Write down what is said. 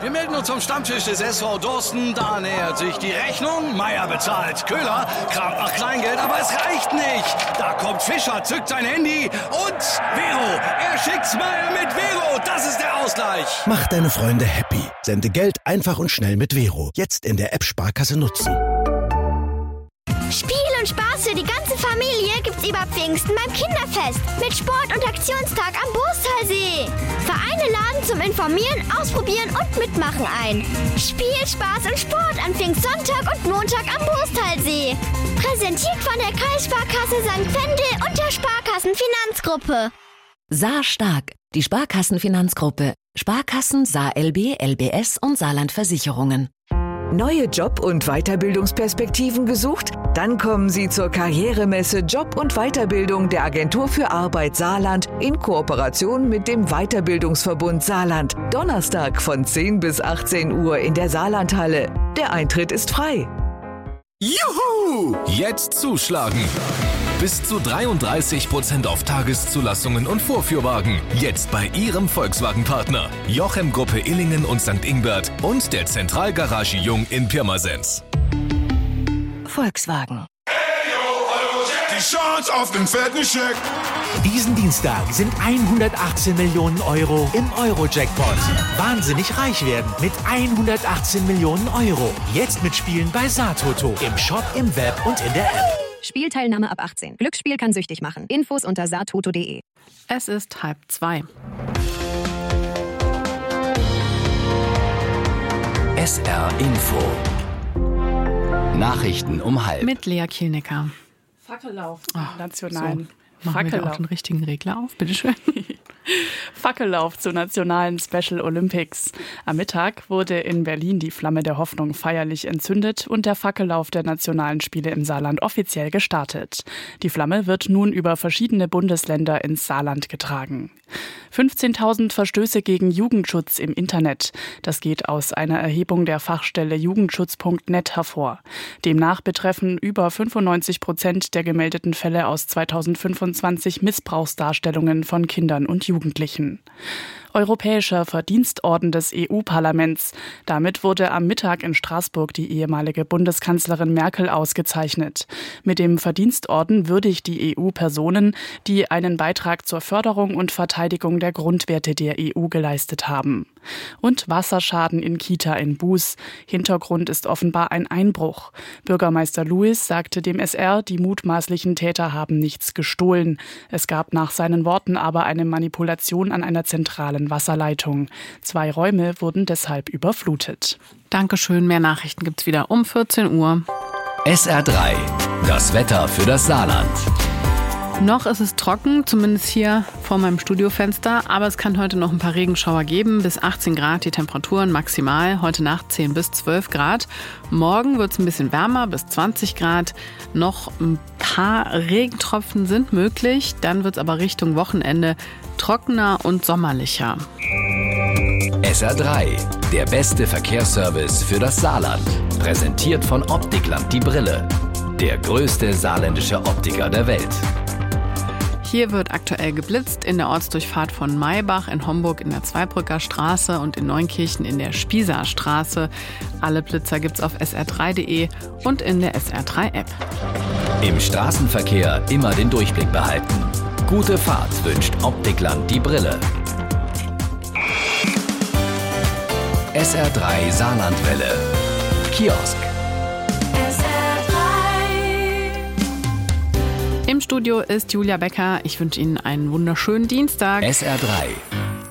Wir melden uns zum Stammtisch des SV Dorsten. Da nähert sich die Rechnung. Meier bezahlt. Köhler kramt nach Kleingeld, aber es reicht nicht. Da kommt Fischer, zückt sein Handy und Vero. Er schickt's Meier mit Vero. Das ist der Ausgleich. Mach deine Freunde happy. Sende Geld einfach und schnell mit Vero. Jetzt in der App Sparkasse nutzen. Spiel und Spaß für die ganze Familie gibt's über Pfingsten beim Kinderfest mit Sport- und Aktionstag am Boostalsee. Vereine laden zum Informieren, Ausprobieren und Mitmachen ein. Spiel, Spaß und Sport an Pfingstsonntag und Montag am Boostalsee. Präsentiert von der Kreissparkasse St. Wendel und der Sparkassenfinanzgruppe. Saar Stark, die Sparkassenfinanzgruppe. Sparkassen, Saar LB, LBS und Saarland Versicherungen. Neue Job- und Weiterbildungsperspektiven gesucht? Dann kommen Sie zur Karrieremesse Job und Weiterbildung der Agentur für Arbeit Saarland in Kooperation mit dem Weiterbildungsverbund Saarland. Donnerstag von 10 bis 18 Uhr in der Saarlandhalle. Der Eintritt ist frei. Juhu! Jetzt zuschlagen! Bis zu 33% auf Tageszulassungen und Vorführwagen. Jetzt bei Ihrem Volkswagen-Partner. Jochem Gruppe Illingen und St. Ingbert und der Zentralgarage Jung in Pirmasens. Volkswagen. Die Chance auf den fetten Scheck. Diesen Dienstag sind 118 Millionen Euro im Euro-Jackpot. Wahnsinnig reich werden mit 118 Millionen Euro. Jetzt mitspielen bei Saartoto. Im Shop, im Web und in der App. Spielteilnahme ab 18. Glücksspiel kann süchtig machen. Infos unter saartoto.de. Es ist 1:30. SR Info. Nachrichten um 1:30. Mit Lea Kielnecker. Fackellauf zum nationalen. So, machen wir auch den richtigen Regler auf, bitteschön. Fackellauf zu nationalen Special Olympics. Am Mittag wurde in Berlin die Flamme der Hoffnung feierlich entzündet und der Fackellauf der nationalen Spiele im Saarland offiziell gestartet. Die Flamme wird nun über verschiedene Bundesländer ins Saarland getragen. 15.000 Verstöße gegen Jugendschutz im Internet. Das geht aus einer Erhebung der Fachstelle Jugendschutz.net hervor. Demnach betreffen über 95% der gemeldeten Fälle aus 2025 Missbrauchsdarstellungen von Kindern und Jugendlichen. Europäischer Verdienstorden des EU-Parlaments. Damit wurde am Mittag in Straßburg die ehemalige Bundeskanzlerin Merkel ausgezeichnet. Mit dem Verdienstorden würdigt die EU Personen, die einen Beitrag zur Förderung und Verteidigung der Grundwerte der EU geleistet haben. Und Wasserschaden in Kita in Buß. Hintergrund ist offenbar ein Einbruch. Bürgermeister Lewis sagte dem SR, die mutmaßlichen Täter haben nichts gestohlen. Es gab nach seinen Worten aber eine Manipulation an einer zentralen Wasserleitung. 2 Räume wurden deshalb überflutet. Dankeschön, mehr Nachrichten gibt's wieder um 14 Uhr. SR3, das Wetter für das Saarland. Noch ist es trocken, zumindest hier vor meinem Studiofenster, aber es kann heute noch ein paar Regenschauer geben. Bis 18 Grad die Temperaturen maximal, heute Nacht 10 bis 12 Grad. Morgen wird es ein bisschen wärmer, bis 20 Grad. Noch ein paar Regentropfen sind möglich, dann wird es aber Richtung Wochenende trockener und sommerlicher. SR3, der beste Verkehrsservice für das Saarland. Präsentiert von Optikland die Brille. Der größte saarländische Optiker der Welt. Hier wird aktuell geblitzt in der Ortsdurchfahrt von Maybach, in Homburg in der Zweibrücker Straße und in Neunkirchen in der Spießer Straße. Alle Blitzer gibt's auf sr3.de und in der SR3-App. Im Straßenverkehr immer den Durchblick behalten. Gute Fahrt wünscht Optikland die Brille. SR3 Saarlandwelle. Kiosk. Im Studio ist Julia Becker. Ich wünsche Ihnen einen wunderschönen Dienstag. SR3.